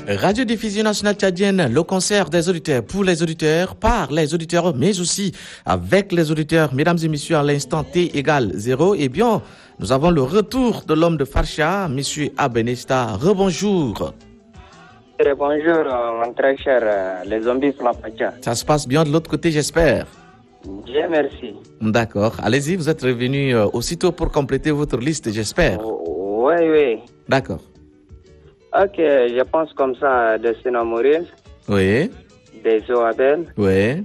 Radio-diffusion nationale tchadienne, le concert des auditeurs pour les auditeurs, par les auditeurs, mais aussi avec les auditeurs. Mesdames et messieurs, à l'instant T égale 0, eh bien, nous avons le retour de l'homme de Farsha, monsieur Abenesta. Rebonjour. Bonjour, mon très cher, les zombies Flapacha. Ça se passe bien de l'autre côté, j'espère. Bien, merci. D'accord. Allez-y, vous êtes revenu aussitôt pour compléter votre liste, j'espère. Oui. D'accord. Ok, je pense comme ça de Sina Maurice. Oui. Des Zoabel. Oui.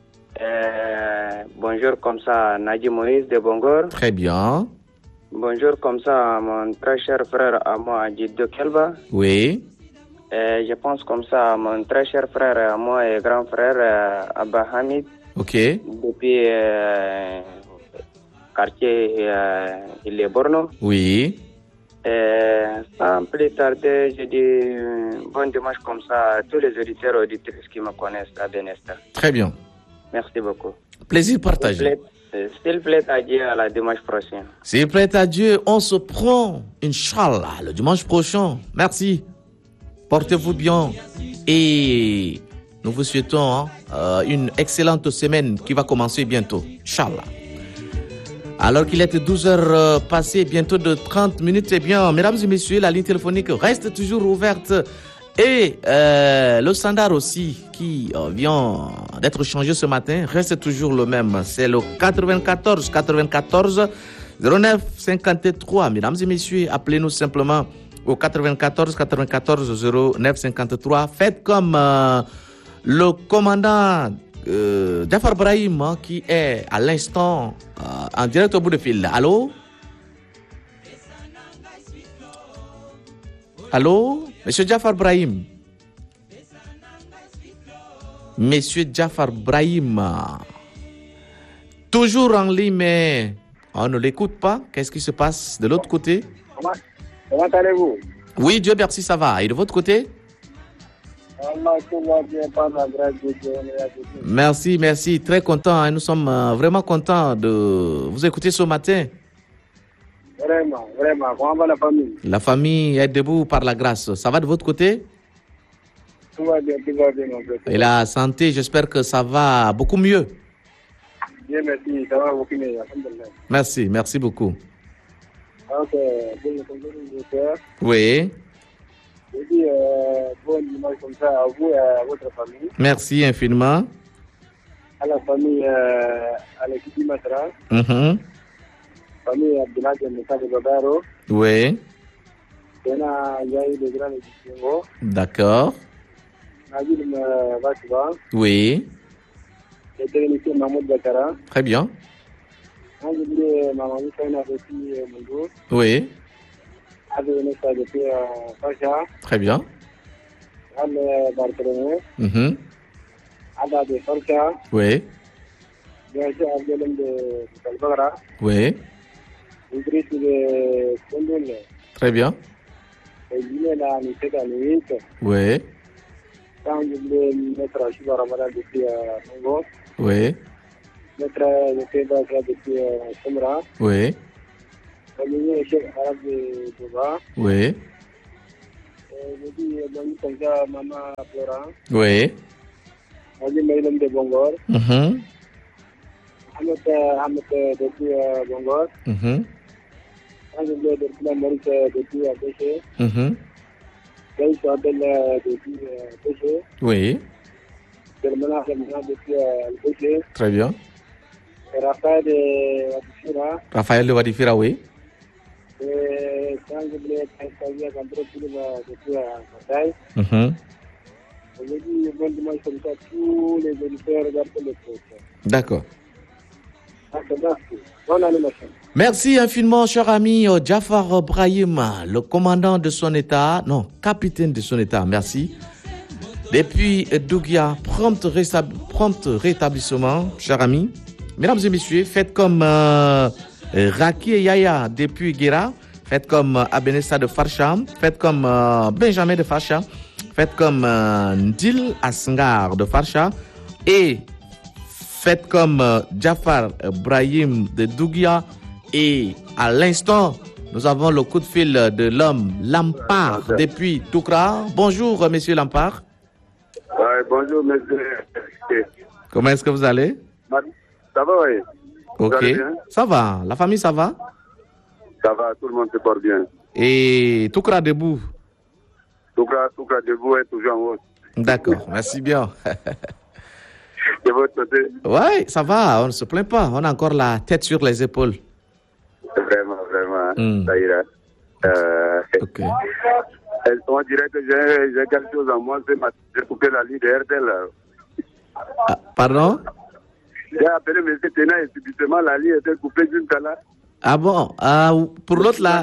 Bonjour comme ça Nadji Moïse de Bongor. Très bien. Bonjour comme ça mon très cher frère à moi, Djido Kelba. Oui. Je pense comme ça mon très cher frère à moi et grand frère Abba Hamid. Ok. Depuis quartier Il est Borno. Oui. Sans plus tarder, je dis bon dimanche comme ça à tous les auditeurs et auditrices qui me connaissent à Benesta. Très bien. Merci beaucoup. Plaisir partagé. S'il plaît à Dieu, à la dimanche prochain. S'il plaît à Dieu, on se prend, Inch'Allah, le dimanche prochain. Merci. Portez-vous bien. Et nous vous souhaitons une excellente semaine qui va commencer bientôt. Inch'Allah. Alors qu'il est 12h passées, bientôt de 30 minutes, eh bien, mesdames et messieurs, la ligne téléphonique reste toujours ouverte. Et le standard aussi, qui vient d'être changé ce matin, reste toujours le même. C'est le 94 09 53. Mesdames et messieurs, appelez-nous simplement au 94 09 53. Faites comme le commandant Jafar Brahim qui est à l'instant en direct au bout de fil. Allô? Allô? Monsieur Jafar Brahim. Monsieur Jafar Brahim. Toujours en ligne, mais on ne l'écoute pas. Qu'est-ce qui se passe de l'autre côté? Comment allez-vous? Oui, Dieu merci, ça va. Et de votre côté? Merci. Très content. Nous sommes vraiment contents de vous écouter ce matin. Vraiment. Comment va la famille? La famille est debout par la grâce. Ça va de votre côté? Tout va bien, mon frère. Et la santé, j'espère que ça va beaucoup mieux. Bien, merci. Ça va beaucoup mieux. Merci beaucoup. Ok, oui. Je dis bon dimanche comme ça à vous et à votre famille. Merci infiniment. À la famille, à l'équipe du Matra. Famille Abdelhadj Moussa de Godaro. Oui. D'accord. Oui. Très bien. Oui. Très bien. Oui. Oui. Très bien. Oui. Oui. Oui. Oui. Oui. Oui. Très bien. Raphaël de Wadifira, oui. D'accord. Merci infiniment, cher ami Jafar Brahim, le commandant de son état, non, capitaine de son état, merci. Depuis Dougia, prompt rétablissement, cher ami. Mesdames et messieurs, faites comme Raki et Yaya depuis Guéra, faites comme Abenessa de Farsham, faites comme Benjamin de Farsha, faites comme Ndil Asngar de Farsha et faites comme Jafar Brahim de Dougia et à l'instant Nous avons le coup de fil de l'homme Lampard depuis Toukra. Bonjour, monsieur Lampard. Bonjour, monsieur. Comment est-ce que vous allez? Ça va, oui. Ok, ça va. La famille, ça va? Ça va, tout le monde se porte bien. Et Toukra debout? Toukra debout est toujours en haut. D'accord, merci bien. De votre côté? Oui, ça va, on ne se plaint pas. On a encore la tête sur les épaules. Vraiment, ça ira. Ok. On dirait que j'ai quelque chose en moi, j'ai coupé la ligne de RTL. Ah, pardon? J'ai appelé M. Téna et subitement la ligne était coupée jusqu'à là. Ah bon? Pour l'autre là?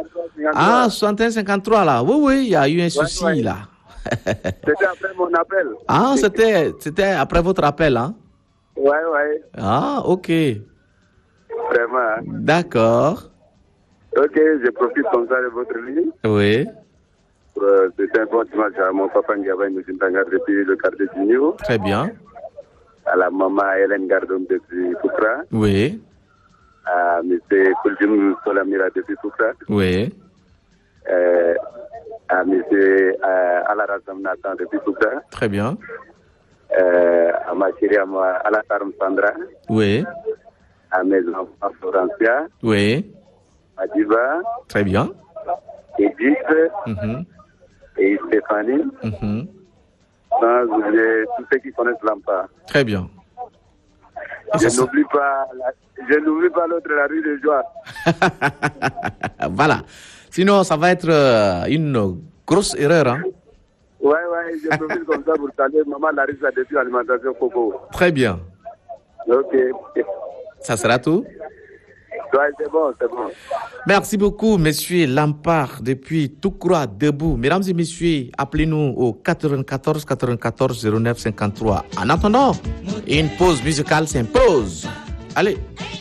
61-53 là. Oui, il y a eu un souci là. C'était après mon appel. Ah, c'était après votre appel, hein? Ouais. Ah, ok. Vraiment. D'accord. Ok, je profite comme ça de votre ligne. Oui. C'était un bon dimanche à mon papa Ndiabaye Moussintanga depuis le quartier du Niveau. Très bien. À la maman Hélène Gardon depuis Toukra. Oui. À M. Kouldjim Solamira depuis Toukra. Oui. À M. Alarazam Nathan depuis Toukra. Très bien. À ma chérie, à la Tarm Sandra. Oui. À mes enfants Florencia. Oui. À Diva. Très bien. Edith. Et Stéphanie. Sans oublier tous ceux qui connaissent Lampard. Très bien. Je n'oublie pas l'autre, la rue de Joie. Voilà. Sinon, ça va être une grosse erreur. Hein? Ouais, je profite comme ça pour saluer maman Larissa depuis Alimentation Coco. Très bien. Ok. Ça sera tout? Ouais, c'est bon. Merci beaucoup, monsieur Lampard, depuis Toukra debout. Mesdames et messieurs, appelez-nous au 94 09 53. En attendant, une pause musicale s'impose. Allez.